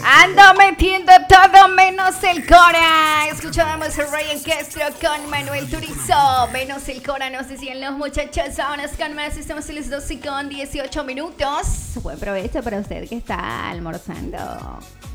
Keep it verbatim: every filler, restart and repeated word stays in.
Ando metiendo todo menos el Cora. Escuchábamos el Rey Encastro con Manuel Turizo. Menos el Cora, nos decían los muchachos. Vámonos con más. Estamos en las doce con dieciocho minutos. Buen provecho para usted que está almorzando.